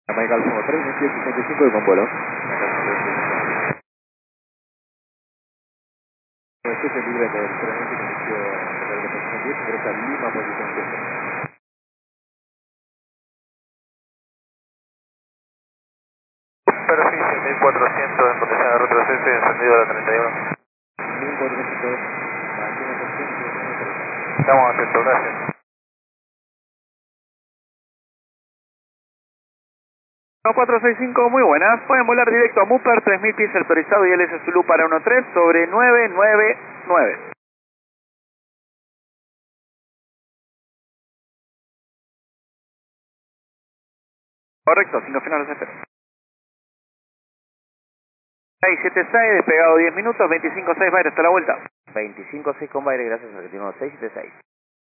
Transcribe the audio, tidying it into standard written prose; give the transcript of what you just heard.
Jamaica Alfonso 3, 1865 y con vuelo. Este es el libre del tren que inició el de posición 10, ingresa a Lima, posición 7. Perfil 1400 en potencia de retroceso y encendido a la 31. 1400, mantiene posición 7. Estamos atentos, gracias. 465, muy buenas. Pueden volar directo a Mupper, 3000 pies autorizado y LS Zulu para 13 sobre 999. Correcto, 5 finales de espera. 676, despegado 10 minutos, 25-6, va a ir hasta la vuelta. 25-6 con Baile, gracias, Argentino 676.